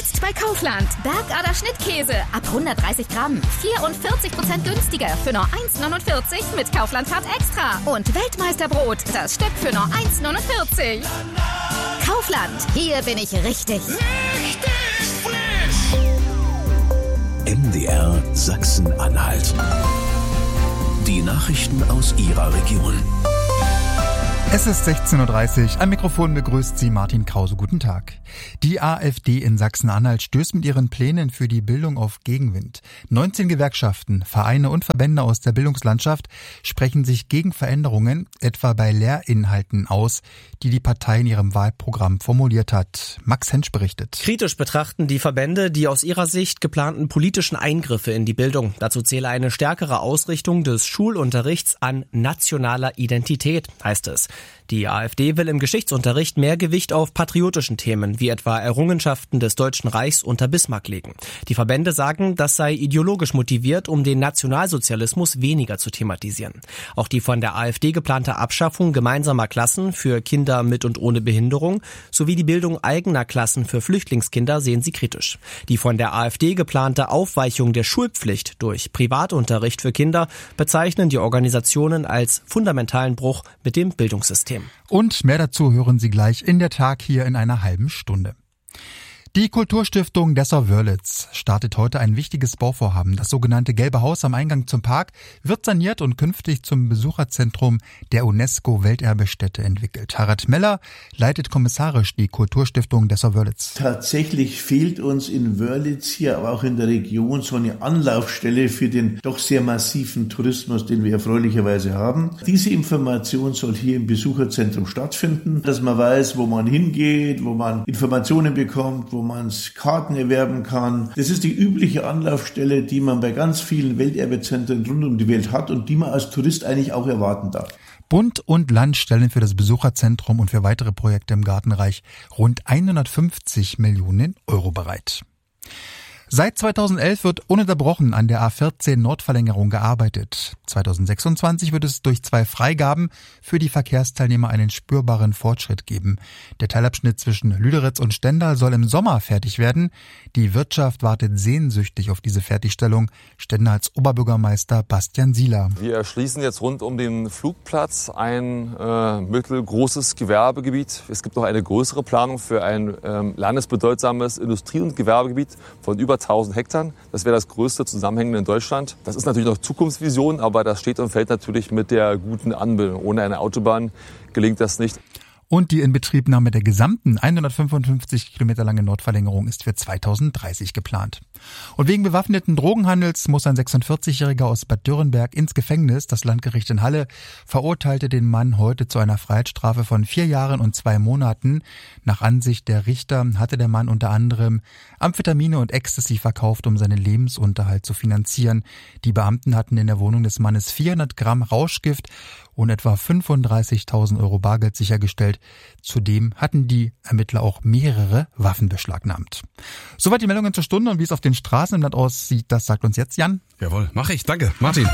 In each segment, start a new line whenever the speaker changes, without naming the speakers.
Jetzt bei Kaufland. Bergader Schnittkäse ab 130 Gramm. 44% günstiger für nur 1,49 mit Kaufland Card Extra. Und Weltmeisterbrot, das Stück für nur 1,49. Kaufland, hier bin ich richtig.
Richtig frisch!
MDR Sachsen-Anhalt. Die Nachrichten aus Ihrer Region.
Es ist 16.30 Uhr. Am Mikrofon begrüßt Sie Martin Krause. Guten Tag. Die AfD in Sachsen-Anhalt stößt mit ihren Plänen für die Bildung auf Gegenwind. 19 Gewerkschaften, Vereine und Verbände aus der Bildungslandschaft sprechen sich gegen Veränderungen, etwa bei Lehrinhalten aus, die die Partei in ihrem Wahlprogramm formuliert hat. Max Hensch berichtet.
Kritisch betrachten die Verbände die aus ihrer Sicht geplanten politischen Eingriffe in die Bildung. Dazu zähle eine stärkere Ausrichtung des Schulunterrichts an nationaler Identität, heißt es. Die AfD will im Geschichtsunterricht mehr Gewicht auf patriotischen Themen, wie etwa Errungenschaften des Deutschen Reichs unter Bismarck legen. Die Verbände sagen, das sei ideologisch motiviert, um den Nationalsozialismus weniger zu thematisieren. Auch die von der AfD geplante Abschaffung gemeinsamer Klassen für Kinder mit und ohne Behinderung sowie die Bildung eigener Klassen für Flüchtlingskinder sehen sie kritisch. Die von der AfD geplante Aufweichung der Schulpflicht durch Privatunterricht für Kinder bezeichnen die Organisationen als fundamentalen Bruch mit dem Bildungssystem.
Und mehr dazu hören Sie gleich in der Tag hier in einer halben Stunde. Die Kulturstiftung Dessau-Wörlitz startet heute ein wichtiges Bauvorhaben. Das sogenannte Gelbe Haus am Eingang zum Park wird saniert und künftig zum Besucherzentrum der UNESCO-Welterbestätte entwickelt. Harald Meller leitet kommissarisch die Kulturstiftung Dessau-Wörlitz.
Tatsächlich fehlt uns in Wörlitz hier, aber auch in der Region, so eine Anlaufstelle für den doch sehr massiven Tourismus, den wir erfreulicherweise haben. Diese Information soll hier im Besucherzentrum stattfinden, dass man weiß, wo man hingeht, wo man Informationen bekommt, wo man Karten erwerben kann. Das ist die übliche Anlaufstelle, die man bei ganz vielen Welterbezentren rund um die Welt hat und die man als Tourist eigentlich auch erwarten darf.
Bund und Land stellen für das Besucherzentrum und für weitere Projekte im Gartenreich rund 150 Millionen Euro bereit. Seit 2011 wird ununterbrochen an der A14 Nordverlängerung gearbeitet. 2026 wird es durch 2 Freigaben für die Verkehrsteilnehmer einen spürbaren Fortschritt geben. Der Teilabschnitt zwischen Lüderitz und Stendal soll im Sommer fertig werden. Die Wirtschaft wartet sehnsüchtig auf diese Fertigstellung. Stendals Oberbürgermeister Bastian Sieler.
Wir erschließen jetzt rund um den Flugplatz ein mittelgroßes Gewerbegebiet. Es gibt noch eine größere Planung für ein landesbedeutsames Industrie- und Gewerbegebiet von über 1000 Hektar. Das wäre das größte Zusammenhängende in Deutschland. Das ist natürlich noch Zukunftsvision, aber das steht und fällt natürlich mit der guten Anbindung. Ohne eine Autobahn gelingt das nicht.
Und die Inbetriebnahme der gesamten 155 Kilometer lange Nordverlängerung ist für 2030 geplant. Und wegen bewaffneten Drogenhandels muss ein 46-Jähriger aus Bad Dürrenberg ins Gefängnis. Das Landgericht in Halle verurteilte den Mann heute zu einer Freiheitsstrafe von 4 Jahren und 2 Monaten. Nach Ansicht der Richter hatte der Mann unter anderem Amphetamine und Ecstasy verkauft, um seinen Lebensunterhalt zu finanzieren. Die Beamten hatten in der Wohnung des Mannes 400 Gramm Rauschgift und etwa 35.000 Euro Bargeld sichergestellt. Zudem hatten die Ermittler auch mehrere Waffen beschlagnahmt. Soweit die Meldungen zur Stunde und wie es auf den Straßen im Land aussieht, das sagt uns jetzt Jan.
Jawohl, mache ich. Danke, Martin.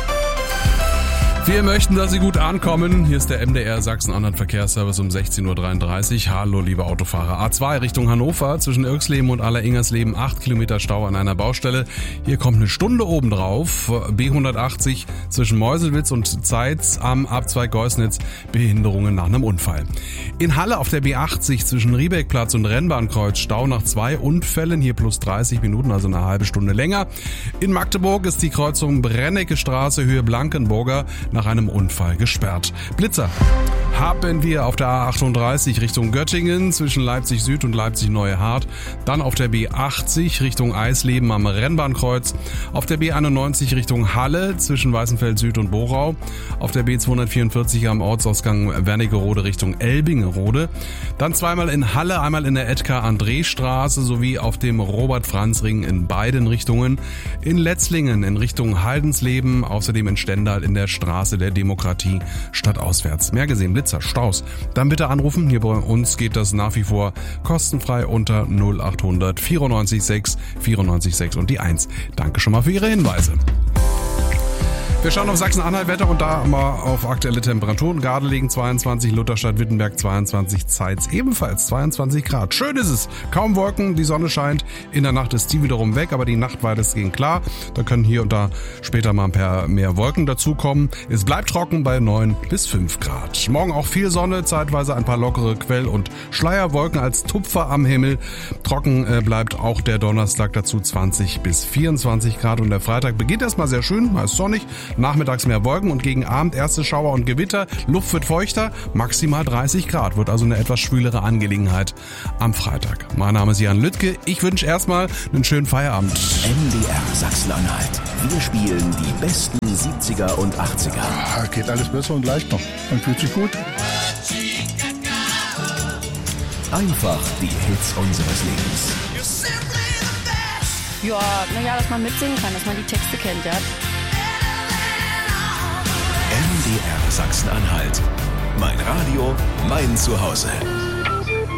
Wir möchten, dass Sie gut ankommen. Hier ist der MDR Sachsen-Anhalt Verkehrsservice um 16.33 Uhr. Hallo, liebe Autofahrer. A2 Richtung Hannover, zwischen Irxleben und Alleringersleben 8 Kilometer Stau an einer Baustelle. Hier kommt eine Stunde obendrauf. B180 zwischen Meuselwitz und Zeitz am Abzweig Geusnitz, Behinderungen nach einem Unfall. In Halle auf der B80 zwischen Riebeckplatz und Rennbahnkreuz Stau nach 2 Unfällen. Hier plus 30 Minuten, also eine halbe Stunde länger. In Magdeburg ist die Kreuzung Brennecke Straße, Höhe Blankenburger, nach einem Unfall gesperrt. Blitzer haben wir auf der A38 Richtung Göttingen zwischen Leipzig Süd und Leipzig Neue Hart. Dann auf der B80 Richtung Eisleben am Rennbahnkreuz. Auf der B91 Richtung Halle zwischen Weißenfeld Süd und Borau. Auf der B244 am Ortsausgang Wernigerode Richtung Elbingerode. Dann zweimal in Halle, einmal in der Edgar-André-Straße sowie auf dem Robert-Franz-Ring in beiden Richtungen. In Letzlingen in Richtung Haldensleben, außerdem in Stendal in der Straße der Demokratie stadtauswärts. Mehr gesehen, Blitzer, Staus. Dann bitte anrufen. Hier bei uns geht das nach wie vor kostenfrei unter 0800 94 6 94 6 und die 1. Danke schon mal für Ihre Hinweise. Wir schauen auf Sachsen-Anhalt-Wetter und da mal auf aktuelle Temperaturen. Gardelegen 22, Lutherstadt-Wittenberg 22, Zeitz ebenfalls 22 Grad. Schön ist es. Kaum Wolken, die Sonne scheint. In der Nacht ist die wiederum weg, aber die Nacht weitestgehend klar. Da können hier und da später mal ein paar mehr Wolken dazukommen. Es bleibt trocken bei 9 bis 5 Grad. Morgen auch viel Sonne, zeitweise ein paar lockere Quell- und Schleierwolken als Tupfer am Himmel. Trocken bleibt auch der Donnerstag dazu 20 bis 24 Grad und der Freitag beginnt erstmal sehr schön, meist sonnig. Nachmittags mehr Wolken und gegen Abend erste Schauer und Gewitter. Luft wird feuchter, maximal 30 Grad. Wird also eine etwas schwülere Angelegenheit am Freitag. Mein Name ist Jan Lüttke. Ich wünsche erstmal einen schönen Feierabend.
MDR Sachsen-Anhalt. Wir spielen die besten 70er und 80er.
Geht alles besser und leicht noch. Man fühlt sich gut.
Einfach die Hits unseres Lebens.
Ja, naja, dass man mitsingen kann, dass man die Texte kennt, ja.
MDR Sachsen-Anhalt. Mein Radio, mein Zuhause.